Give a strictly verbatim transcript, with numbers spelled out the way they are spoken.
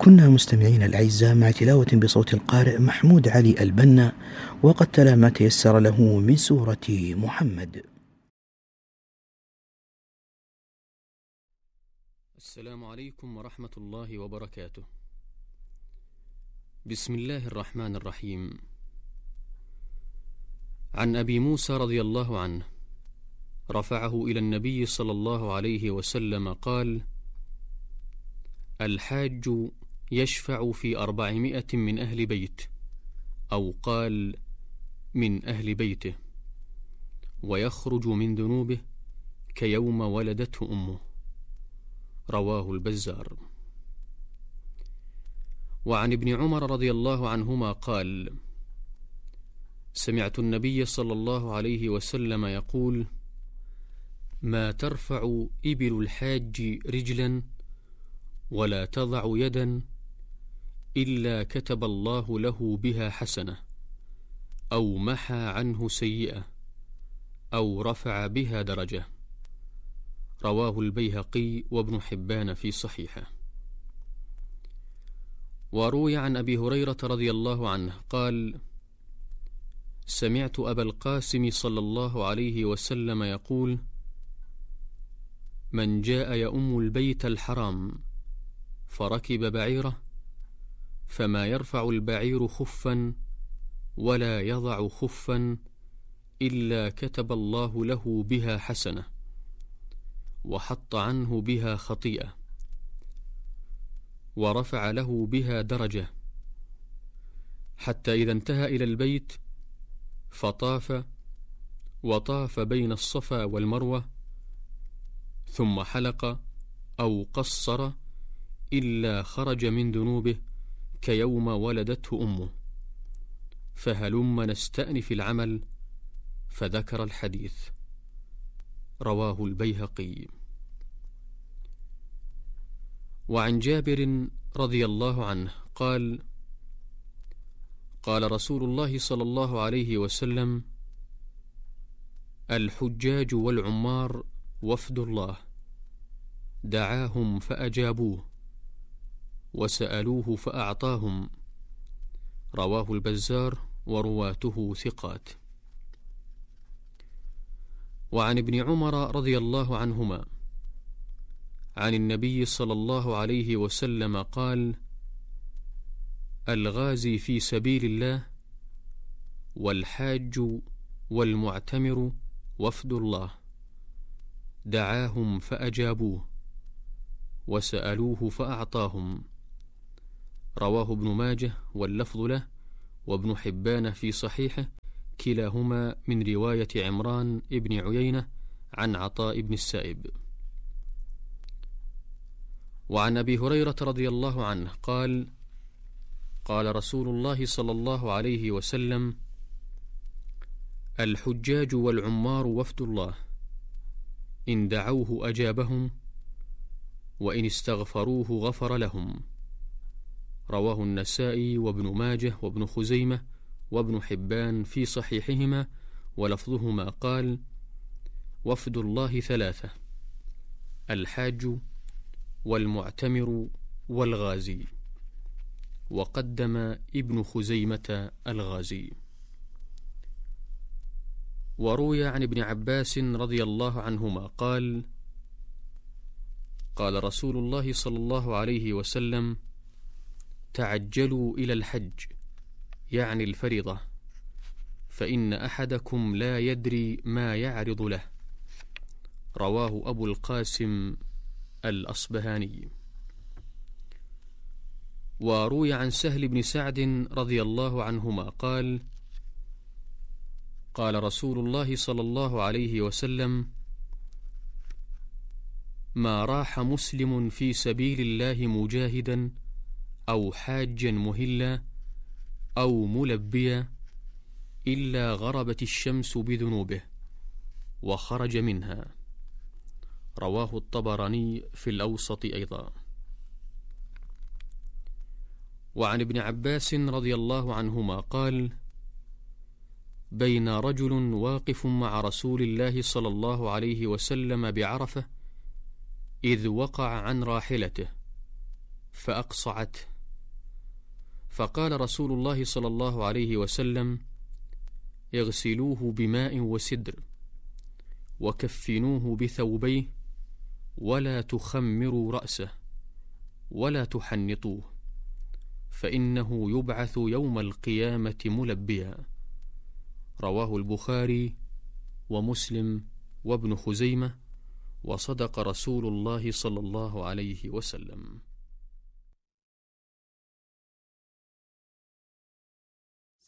كنا مستمعين الأعزاء مع تلاوة بصوت القارئ محمود علي البنا، وقد تلا ما تيسر له من سورة محمد. السلام عليكم ورحمة الله وبركاته. بسم الله الرحمن الرحيم. عن أبي موسى رضي الله عنه رفعه إلى النبي صلى الله عليه وسلم قال: الحاج يشفع في أربعمائة من أهل بيت، أو قال من أهل بيته، ويخرج من ذنوبه كيوم ولدته أمه. رواه البزار. وعن ابن عمر رضي الله عنهما قال: سمعت النبي صلى الله عليه وسلم يقول: ما ترفع إبل الحاج رجلا ولا تضع يدا إلا كتب الله له بها حسنة، أو محى عنه سيئة، أو رفع بها درجة. رواه البيهقي وابن حبان في صحيحه. وروي عن أبي هريرة رضي الله عنه قال: سمعت أبا القاسم صلى الله عليه وسلم يقول: من جاء يؤم البيت الحرام فركب بعيره فما يرفع البعير خفا ولا يضع خفا إلا كتب الله له بها حسنة، وحط عنه بها خطيئة، ورفع له بها درجة، حتى إذا انتهى إلى البيت فطاف وطاف بين الصفا والمروة ثم حلق أو قصر إلا خرج من ذنوبه كيوم ولدته أمه. فهلم نستأنف العمل، فذكر الحديث. رواه البيهقي. وعن جابر رضي الله عنه قال: قال رسول الله صلى الله عليه وسلم: الحجاج والعمار وفد الله، دعاهم فأجابوه، وسألوه فأعطاهم. رواه البزار ورواته ثقات. وعن ابن عمر رضي الله عنهما عن النبي صلى الله عليه وسلم قال: الغازي في سبيل الله والحاج والمعتمر وفد الله، دعاهم فأجابوه، وسألوه فأعطاهم. رواه ابن ماجه واللفظ له، وابن حبان في صحيحه، كلاهما من رواية عمران ابن عيينة عن عطاء بن السائب. وعن أبي هريرة رضي الله عنه قال: قال رسول الله صلى الله عليه وسلم: الحجاج والعمار وفد الله، إن دعوه أجابهم، وإن استغفروه غفر لهم. رواه النسائي وابن ماجه وابن خزيمة وابن حبان في صحيحهما، ولفظهما قال: وفد الله ثلاثة: الحاج والمعتمر والغازي. وقدم ابن خزيمة الغازي. وروي عن ابن عباس رضي الله عنهما قال: قال رسول الله صلى الله عليه وسلم: تعجلوا إلى الحج، يعني الفريضة، فإن أحدكم لا يدري ما يعرض له. رواه أبو القاسم الأصبهاني. وروي عن سهل بن سعد رضي الله عنهما قال: قال رسول الله صلى الله عليه وسلم: ما راح مسلم في سبيل الله مجاهدا أو حاجا مهلا أو ملبيا إلا غربت الشمس بذنوبه وخرج منها. رواه الطبراني في الأوسط أيضا. وعن ابن عباس رضي الله عنهما قال: بين رجل واقف مع رسول الله صلى الله عليه وسلم بعرفة إذ وقع عن راحلته فأقصعت فقال رسول الله صلى الله عليه وسلم: اغسلوه بماء وسدر، وكفنوه بثوبيه، ولا تخمروا رأسه، ولا تحنطوه، فإنه يبعث يوم القيامة ملبيا. رواه البخاري ومسلم وابن خزيمة، وصدق رسول الله صلى الله عليه وسلم.